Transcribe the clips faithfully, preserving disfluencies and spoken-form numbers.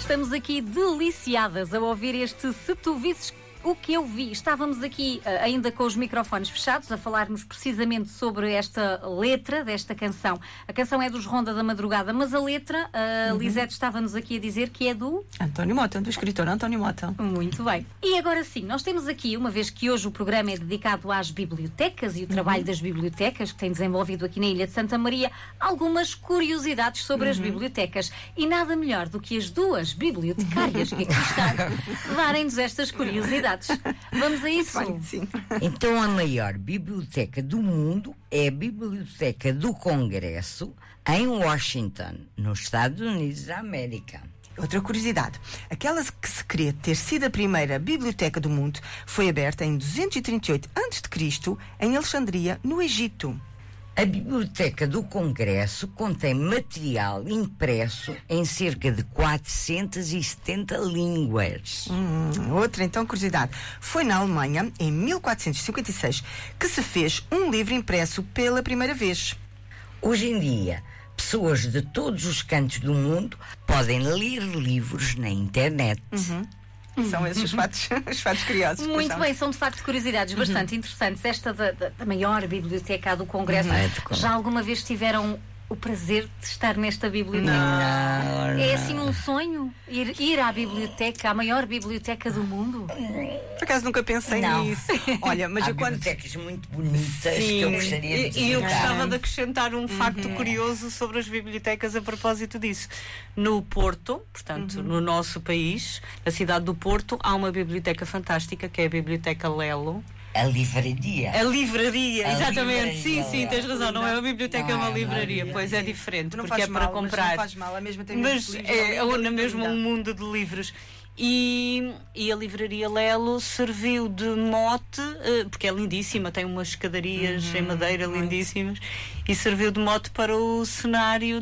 Estamos aqui deliciadas a ouvir este Se Tu Visses o que eu vi. Estávamos aqui uh, ainda com os microfones fechados a falarmos precisamente sobre esta letra desta canção. A canção é dos Ronda da Madrugada, mas a letra, a uh, uhum. Lisete estava-nos aqui a dizer que é do... António Mota, do escritor António Mota. Muito bem. E agora sim, nós temos aqui, uma vez que hoje o programa é dedicado às bibliotecas e o trabalho uhum. das bibliotecas que tem desenvolvido aqui na Ilha de Santa Maria, algumas curiosidades sobre uhum. as bibliotecas. E nada melhor do que as duas bibliotecárias que aqui estão darem-nos estas curiosidades. Vamos a isso? Sim. Então a maior biblioteca do mundo é a Biblioteca do Congresso em Washington, nos Estados Unidos da América. Outra curiosidade, aquela que se crê ter sido a primeira biblioteca do mundo foi aberta em duzentos e trinta e oito antes de Cristo em Alexandria, no Egito. A Biblioteca do Congresso contém material impresso em cerca de quatrocentas e setenta línguas. Hum, outra, então, curiosidade. Foi na Alemanha, em mil quatrocentos e cinquenta e seis, que se fez um livro impresso pela primeira vez. Hoje em dia, pessoas de todos os cantos do mundo podem ler livros na internet. Uhum. São esses os fatos, os fatos curiosos. Muito bem, são de facto curiosidades bastante uhum. interessantes. Esta da, da, da maior biblioteca do Congresso. Uhum. Já alguma vez tiveram o prazer de estar nesta biblioteca? Não. É assim um sonho? Ir, ir à biblioteca, à maior biblioteca do mundo? Por acaso nunca pensei não. nisso. Olha, mas há eu quando... bibliotecas muito bonitas. Sim, que eu gostaria de E eu visitar. gostava de acrescentar um facto Uhum. curioso sobre as bibliotecas a propósito disso. No Porto, portanto, uhum. no nosso país, na cidade do Porto, há uma biblioteca fantástica que é a Biblioteca Lelo. A livraria. A livraria, a exatamente. Livraria. Sim, sim, tens razão. Não é uma biblioteca, é uma livraria. Pois é diferente, não porque é para mal, comprar. Mas não faz mal, a mesma tem Mas livros, é, é na mesma um um mundo de livros. E, e a livraria Lelo serviu de mote, uh, porque é lindíssima, tem umas escadarias uhum, em madeira muito. lindíssimas, e serviu de mote para o cenário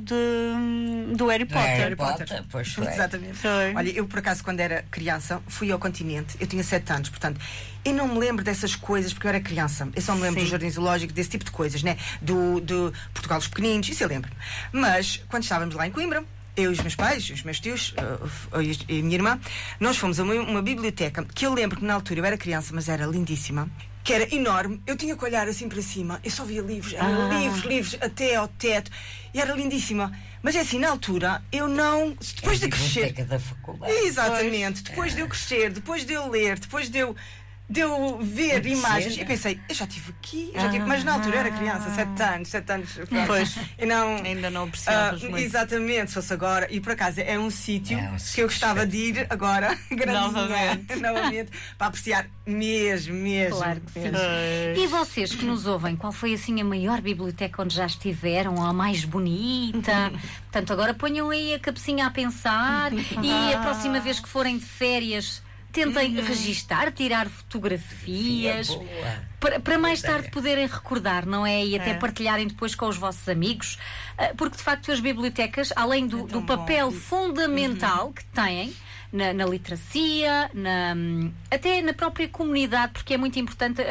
de, do Harry Potter. Harry Potter, pois foi. Exatamente. Foi. Olha, eu por acaso quando era criança fui ao continente, eu tinha sete anos, portanto, eu não me lembro dessas coisas porque eu era criança. Eu só me lembro Sim. do jardim zoológico, desse tipo de coisas, né? Do, do Portugal dos pequeninos, isso eu lembro. Mas quando estávamos lá em Coimbra, eu e os meus pais, os meus tios uh, e a minha irmã, nós fomos a uma, uma biblioteca que eu lembro que na altura eu era criança, mas era lindíssima, que era enorme. Eu tinha que olhar assim para cima, eu só via livros, eram ah. livros, livros até ao teto, e era lindíssima. Mas é assim, na altura, eu não... Depois é de crescer... da faculdade. Exatamente. Pois. Depois de eu crescer, depois de eu ler, depois de eu... de eu ver Pode imagens ser. e pensei, eu já estive aqui, eu já tive, mas na altura eu era criança, sete anos, sete anos, Pois, e não, ainda não apreciavas uh, muito. Exatamente, se fosse agora, e por acaso é um sítio É um que eu gostava de ir agora, Novamente. novamente, para apreciar mesmo, mesmo. Claro que sim. mesmo. E vocês que nos ouvem, qual foi assim a maior biblioteca onde já estiveram, ou a mais bonita? Portanto, agora ponham aí a cabecinha a pensar e a próxima vez que forem de férias, tentem uhum. registar, tirar fotografias é para, para mais tarde poderem recordar, não é? E até é. partilharem depois com os vossos amigos, porque de facto as bibliotecas, além do, do papel fundamental uhum. que têm na, na literacia, na, até na própria comunidade, porque é muito importante.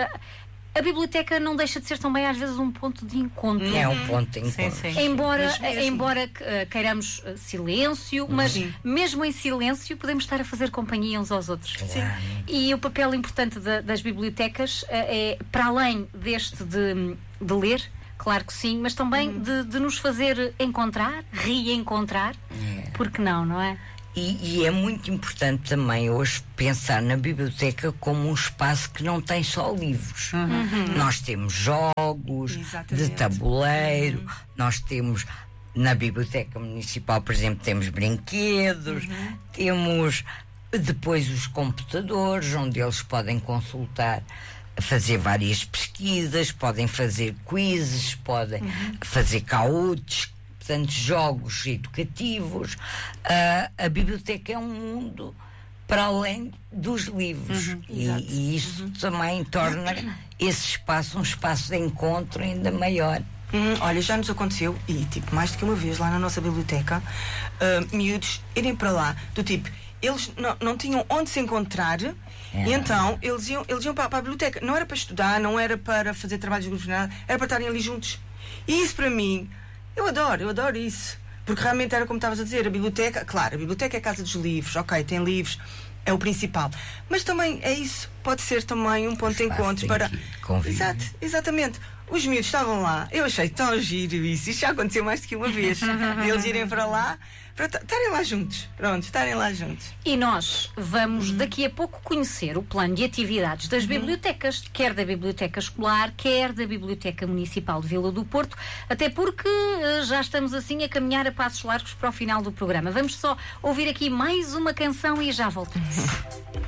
A biblioteca não deixa de ser também às vezes um ponto de encontro. É um ponto de encontro. Sim, sim. Embora, embora uh, queiramos uh, silêncio, mas Sim. mesmo em silêncio podemos estar a fazer companhia uns aos outros. Sim. E o papel importante da, das bibliotecas uh, é, para além deste de, de ler, claro que sim, mas também uhum. de, de nos fazer encontrar, reencontrar, é. Porque não, não é? E, e é muito importante também hoje pensar na biblioteca como um espaço que não tem só livros. Uhum. Nós temos jogos Exatamente. de tabuleiro, uhum. nós temos na Biblioteca Municipal, por exemplo, temos brinquedos, uhum. temos depois os computadores, onde eles podem consultar, fazer várias pesquisas, podem fazer quizzes, podem uhum. fazer cautos, portanto, jogos educativos. Uh, a biblioteca é um mundo para além dos livros. Uhum, e, e isso uhum. também torna esse espaço um espaço de encontro ainda maior. Hum, olha, já nos aconteceu, e tipo, mais do que uma vez lá na nossa biblioteca, uh, miúdos irem para lá, do tipo, eles não, não tinham onde se encontrar, é. E então eles iam, eles iam para, para a biblioteca. Não era para estudar, não era para fazer trabalhos de grupo, nada, era para estarem ali juntos. E isso para mim, eu adoro, eu adoro isso. Porque realmente era como estavas a dizer, a biblioteca, claro, a biblioteca é a casa dos livros, ok, tem livros, é o principal. Mas também é isso, pode ser também um ponto de encontro para. Exato, exatamente. Os miúdos estavam lá, eu achei tão giro isso, isto já aconteceu mais do que uma vez. Eles irem para lá, para estarem lá juntos. Pronto, estarem lá juntos. E nós vamos daqui a pouco conhecer o plano de atividades das bibliotecas, quer da Biblioteca Escolar, quer da Biblioteca Municipal de Vila do Porto, até porque uh, já estamos assim a caminhar a passos largos para o final do programa. Vamos só ouvir aqui mais uma canção e já voltamos.